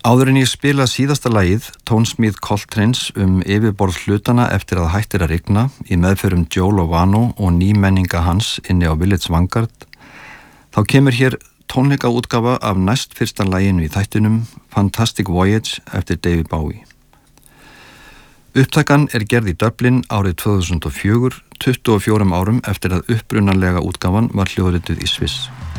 Áður en ég spila síðasta lagið, tónsmíð Coltrane's yfirborð hlutana eftir að hættir að rigna í meðferðum Joe Lovano og nýmenninga hans inni á Village Vanguard, þá kemur hér tónleikaútgáfa af næst fyrsta laginu í þættinum Fantastic Voyage eftir David Bowie. Upptakan er gerð í Dublin árið 2004, 24 árum eftir að upprunalega útgáfan var hljóðrituð í Sviss.